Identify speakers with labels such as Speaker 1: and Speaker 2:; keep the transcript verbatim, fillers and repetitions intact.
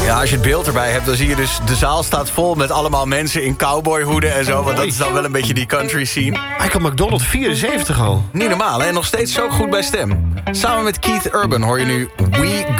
Speaker 1: Ja, als je het beeld erbij hebt, dan zie je dus... de zaal staat vol met allemaal mensen in cowboyhoeden en zo. Want dat is dan wel een beetje die country scene.
Speaker 2: Michael McDonald, vierenzeventig al.
Speaker 1: Niet normaal, hè? Nog steeds zo goed bij stem. Samen met Keith Urban hoor je nu We